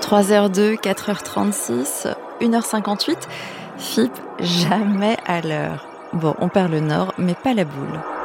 3h02, 4h36, 1h58. FIP, jamais à l'heure. Bon, on perd le nord, mais pas la boule.